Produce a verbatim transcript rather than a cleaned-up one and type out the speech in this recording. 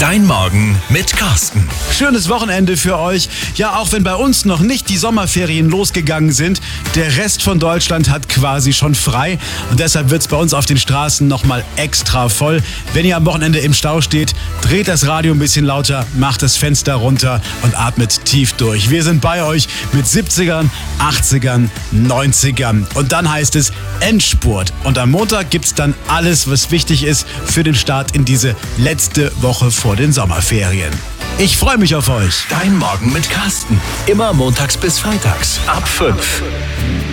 Dein Morgen mit Carsten. Schönes Wochenende für euch. Ja, auch wenn bei uns noch nicht die Sommerferien losgegangen sind, der Rest von Deutschland hat quasi schon frei. Und deshalb wird es bei uns auf den Straßen nochmal extra voll. Wenn ihr am Wochenende im Stau steht, dreht das Radio ein bisschen lauter, macht das Fenster runter und atmet tief durch. Wir sind bei euch mit siebzigern, achtzigern, neunzigern. Und dann heißt es Endspurt. Und am Montag gibt es dann alles, was wichtig ist für den Start in diese letzte Woche vor den Sommerferien. Ich freue mich auf euch. Dein Morgen mit Carsten. Immer montags bis freitags ab fünf.